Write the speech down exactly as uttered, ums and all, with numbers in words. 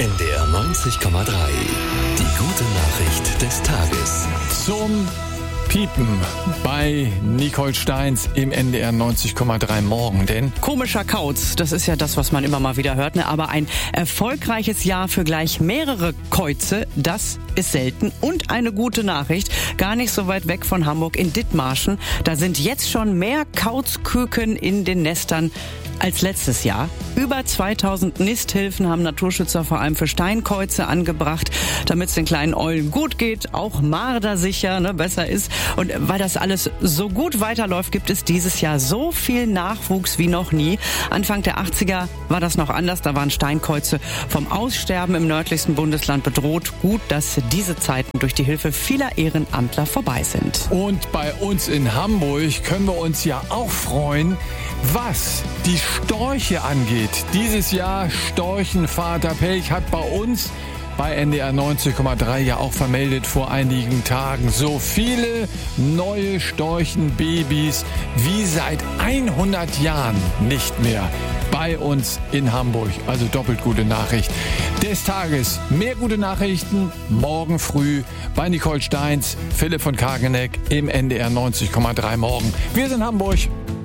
N D R neunzig Komma drei. Die gute Nachricht des Tages. Zum Piepen bei Nicole Steins im N D R neunzig Komma drei Morgen, denn komischer Kauz, das ist ja das, was man immer mal wieder hört, ne? Aber ein erfolgreiches Jahr für gleich mehrere Käuze, das ist selten. Und eine gute Nachricht, gar nicht so weit weg von Hamburg in Dithmarschen, da sind jetzt schon mehr Kauzküken in den Nestern als letztes Jahr. Über zweitausend Nisthilfen haben Naturschützer vor allem für Steinkäuze angebracht, damit es den kleinen Eulen gut geht, auch mardersicher, ne, besser ist. Und weil das alles so gut weiterläuft, gibt es dieses Jahr so viel Nachwuchs wie noch nie. Anfang der achtziger war das noch anders, da waren Steinkäuze vom Aussterben im nördlichsten Bundesland bedroht. Gut, dass diese Zeiten durch die Hilfe vieler Ehrenamtler vorbei sind. und bei uns in Hamburg können wir uns ja auch freuen, was die Storche angeht. Dieses Jahr Storchenvater Pech hat bei uns bei N D R neunzig Komma drei ja auch vermeldet vor einigen Tagen. So viele neue Storchenbabys wie seit hundert Jahren nicht mehr bei uns in Hamburg. Also doppelt gute Nachricht des Tages. Mehr gute Nachrichten morgen früh bei Nicole Steins, Philipp von Kageneck im N D R neunzig Komma drei Morgen. Wir sind Hamburg.